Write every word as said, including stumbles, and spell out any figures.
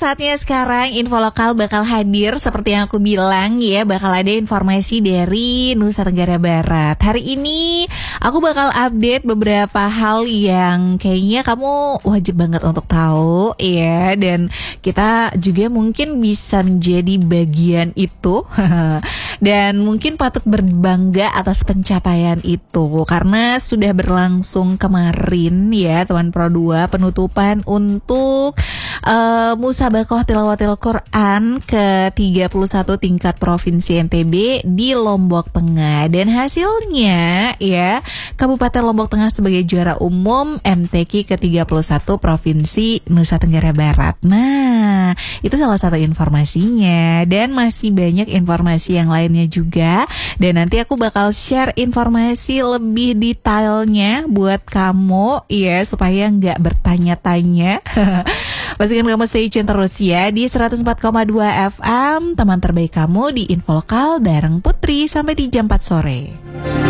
saatnya sekarang info lokal bakal hadir seperti yang aku bilang ya, bakal ada informasi dari Nusa Tenggara Barat. Hari ini aku bakal update beberapa hal yang kayaknya kamu wajib banget untuk tahu ya, dan kita juga mungkin bisa menjadi bagian itu dan mungkin patut berbangga atas pencapaian itu karena sudah berlangsung kemarin ya teman Pro dua penutupan untuk uh, Musabaqah Tilawatil Quran ke tiga puluh satu tingkat Provinsi N T B di Lombok Tengah, dan hasilnya ya Kabupaten Lombok Tengah sebagai juara umum M T Q ke tiga puluh satu Provinsi Nusa Tenggara Barat. Nah, itu salah satu informasinya, dan masih banyak informasi yang lainnya juga, dan nanti aku bakal share informasi lebih detailnya buat kamu ya supaya nggak bertanya-tanya. Pastikan kamu stay tune terus ya di seratus empat koma dua F M, teman terbaik kamu di Info Lokal bareng Putri sampai di jam empat sore.